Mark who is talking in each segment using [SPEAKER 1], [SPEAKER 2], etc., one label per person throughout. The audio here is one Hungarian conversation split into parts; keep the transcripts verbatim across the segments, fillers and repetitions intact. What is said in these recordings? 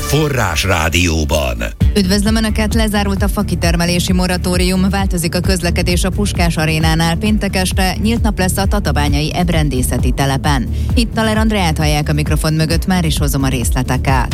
[SPEAKER 1] Forrás Rádióban.
[SPEAKER 2] Üdvözlöm Önöket, lezárult a fakitermelési moratórium, változik a közlekedés a Puskás arénánál. Péntek este nyílt nap lesz a tatabányai ebrendészeti telepen. Itt Taler Andreát hallják a mikrofon mögött, már is hozom a részleteket.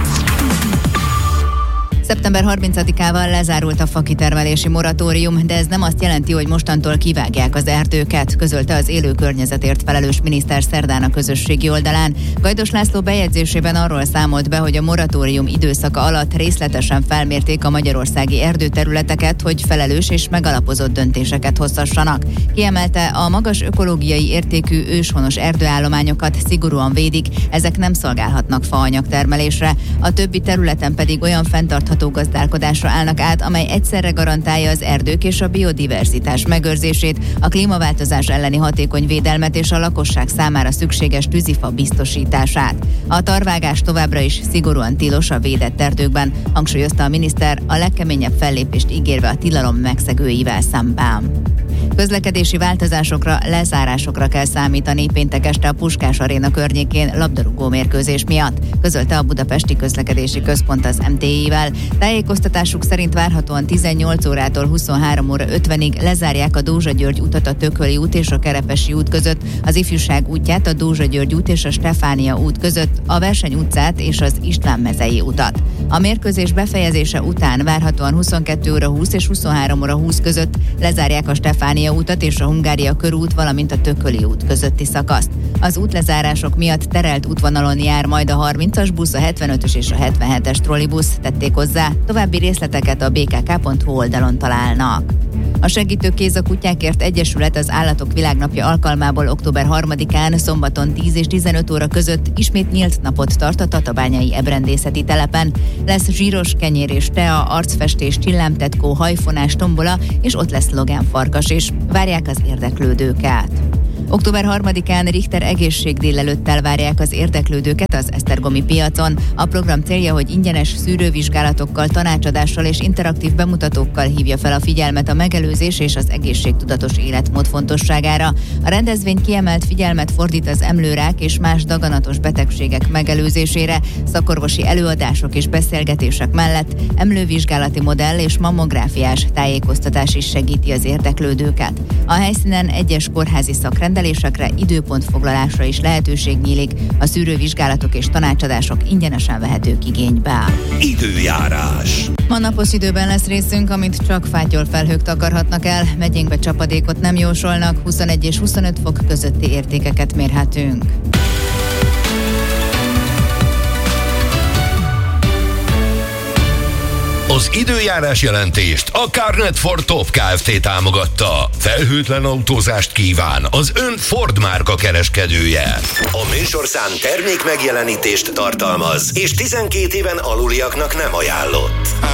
[SPEAKER 2] szeptember harmincadikával lezárult a fakitermelési moratórium, de ez nem azt jelenti, hogy mostantól kivágják az erdőket, közölte az élő környezetért felelős miniszter szerdán a közösségi oldalán. Gajdos László bejegyzésében arról számolt be, hogy a moratórium időszaka alatt részletesen felmérték a magyarországi erdőterületeket, hogy felelős és megalapozott döntéseket hozhassanak. Kiemelte, a magas ökológiai értékű őshonos erdőállományokat szigorúan védik, ezek nem szolgálhatnak faanyagtermelésre. A többi területen pedig olyan fenntartható gazdálkodásra állnak át, amely egyszerre garantálja az erdők és a biodiverzitás megőrzését, a klímaváltozás elleni hatékony védelmet és a lakosság számára szükséges tűzifa biztosítását. A tarvágás továbbra is szigorúan tilos a védett erdőkben, hangsúlyozta a miniszter, a legkeményebb fellépést ígérve a tilalom megszegőivel szemben. Közlekedési változásokra, lezárásokra kell számítani péntek este a Puskás aréna környékén labdarúgó mérkőzés miatt, közölte a Budapesti Közlekedési Központ az em té i-vel. Tájékoztatásuk szerint várhatóan tizennyolc órától huszonhárom óra ötvenig lezárják a Dózsa-György utat a Tököli út és a Kerepesi út között, az Ifjúság útját a Dózsa-György út és a Stefánia út között, a Verseny utcát és az István mezei utat. A mérkőzés befejezése után várhatóan huszonkettő óra húsz és huszonhárom óra húsz között lezárják a Stefánia utat és a Hungária körút, valamint a Tököli út közötti szakaszt. Az útlezárások miatt terelt útvonalon jár majd a harmincas busz, a hetvenötös és a hetvenhetes trollibusz, tették hozzá. További részleteket a bé ká ká pont hú oldalon találnak. A Segítő Kéz a Kutyákért Egyesület az Állatok Világnapja alkalmából október harmadikán szombaton tíz és tizenöt óra között ismét nyílt napot tart a tatabányai ebrendészeti telepen. Lesz zsíros kenyér és tea, arcfestés, csillámtetkó, hajfonás, tombola, és ott lesz Logan farkas is. Várják az érdeklődőket. október harmadikán Richter egészségdélelőttel várják az érdeklődőket az esztergomi piacon. A program célja, hogy ingyenes szűrővizsgálatokkal, tanácsadással és interaktív bemutatókkal hívja fel a figyelmet a megelőzés és az egészségtudatos életmód fontosságára. A rendezvény kiemelt figyelmet fordít az emlőrák és más daganatos betegségek megelőzésére, szakorvosi előadások és beszélgetések mellett emlővizsgálati modell és mammográfiás tájékoztatás is segíti az érdeklődőket. A helyszínen egyes kórházi szakrendelésekre, időpontfoglalásra is lehetőség nyílik, a szűrővizsgálatok és tanácsadások ingyenesen vehetők igénybe.
[SPEAKER 1] Időjárás.
[SPEAKER 2] Ma napos időben lesz részünk, amit csak fátyol felhők takarhatnak el, megyénkbe csapadékot nem jósolnak, huszonegy és huszonöt fok közötti értékeket mérhetünk.
[SPEAKER 1] Az időjárás jelentést a Carnet Ford Top Kft. Támogatta. Felhőtlen autózást kíván az ön Ford márka kereskedője. A műsorszám termék megjelenítést tartalmaz, és tizenkét éven aluliaknak nem ajánlott.